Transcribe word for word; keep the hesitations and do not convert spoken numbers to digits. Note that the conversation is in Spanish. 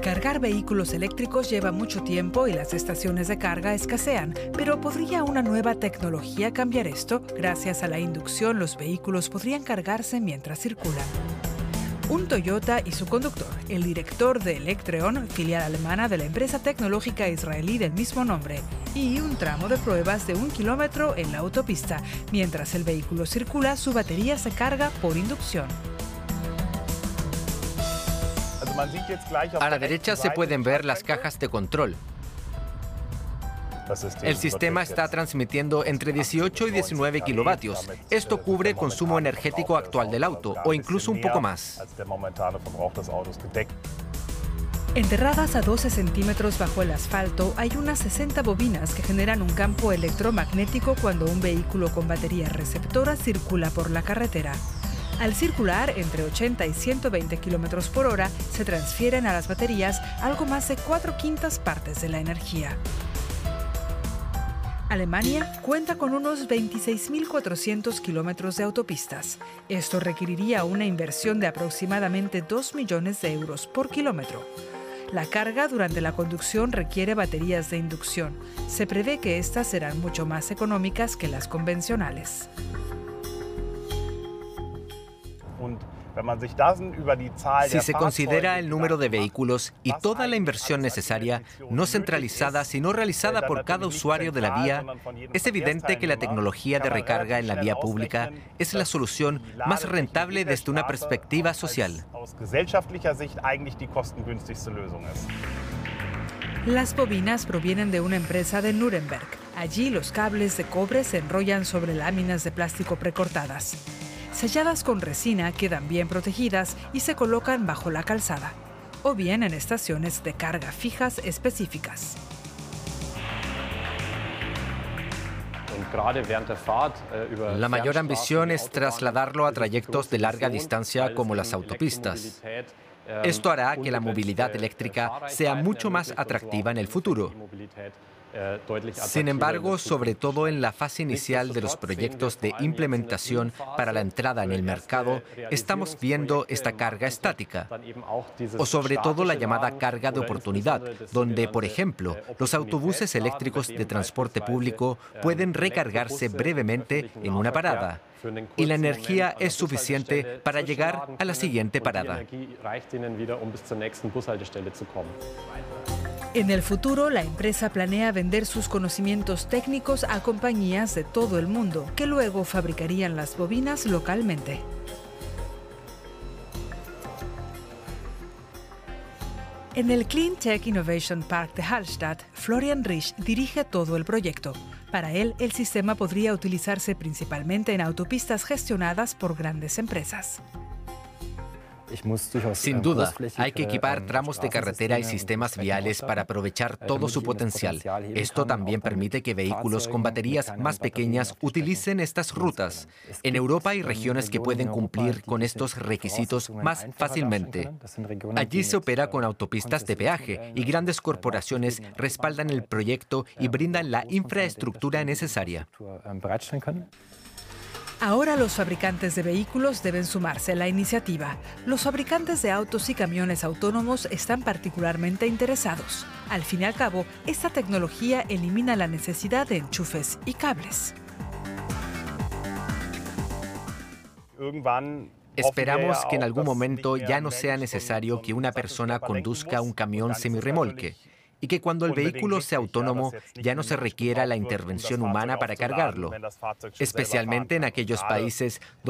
Cargar vehículos eléctricos lleva mucho tiempo y las estaciones de carga escasean, pero ¿podría una nueva tecnología cambiar esto? Gracias a la inducción, los vehículos podrían cargarse mientras circulan. Un Toyota y su conductor, el director de Electreon, filial alemana de la empresa tecnológica israelí del mismo nombre, y un tramo de pruebas de un kilómetro en la autopista. Mientras el vehículo circula, su batería se carga por inducción. A la derecha se pueden ver las cajas de control. El sistema está transmitiendo entre dieciocho y diecinueve kilovatios. Esto cubre el consumo energético actual del auto, o incluso un poco más. Enterradas a doce centímetros bajo el asfalto, hay unas sesenta bobinas que generan un campo electromagnético cuando un vehículo con batería receptora circula por la carretera. Al circular entre ochenta y ciento veinte kilómetros por hora, se transfieren a las baterías algo más de cuatro quintas partes de la energía. Alemania cuenta con unos veintiséis mil cuatrocientos kilómetros de autopistas. Esto requeriría una inversión de aproximadamente dos millones de euros por kilómetro. La carga durante la conducción requiere baterías de inducción. Se prevé que estas serán mucho más económicas que las convencionales. Si se considera el número de vehículos y toda la inversión necesaria, no centralizada, sino realizada por cada usuario de la vía, es evidente que la tecnología de recarga en la vía pública es la solución más rentable desde una perspectiva social. Las bobinas provienen de una empresa de Nuremberg. Allí los cables de cobre se enrollan sobre láminas de plástico precortadas. Selladas con resina, quedan bien protegidas y se colocan bajo la calzada, o bien en estaciones de carga fijas específicas. La mayor ambición es trasladarlo a trayectos de larga distancia como las autopistas. Esto hará que la movilidad eléctrica sea mucho más atractiva en el futuro. Sin embargo, sobre todo en la fase inicial de los proyectos de implementación para la entrada en el mercado, estamos viendo esta carga estática, o sobre todo la llamada carga de oportunidad, donde, por ejemplo, los autobuses eléctricos de transporte público pueden recargarse brevemente en una parada, y la energía es suficiente para llegar a la siguiente parada. En el futuro, la empresa planea vender sus conocimientos técnicos a compañías de todo el mundo, que luego fabricarían las bobinas localmente. En el Clean Tech Innovation Park de Hallstatt, Florian Riesch dirige todo el proyecto. Para él, el sistema podría utilizarse principalmente en autopistas gestionadas por grandes empresas. Sin duda, hay que equipar tramos de carretera y sistemas viales para aprovechar todo su potencial. Esto también permite que vehículos con baterías más pequeñas utilicen estas rutas. En Europa hay regiones que pueden cumplir con estos requisitos más fácilmente. Allí se opera con autopistas de peaje y grandes corporaciones respaldan el proyecto y brindan la infraestructura necesaria. Ahora los fabricantes de vehículos deben sumarse a la iniciativa. Los fabricantes de autos y camiones autónomos están particularmente interesados. Al fin y al cabo, esta tecnología elimina la necesidad de enchufes y cables. Esperamos que en algún momento ya no sea necesario que una persona conduzca un camión semirremolque, y que cuando el vehículo sea autónomo ya no se requiera la intervención humana para cargarlo, especialmente en aquellos países donde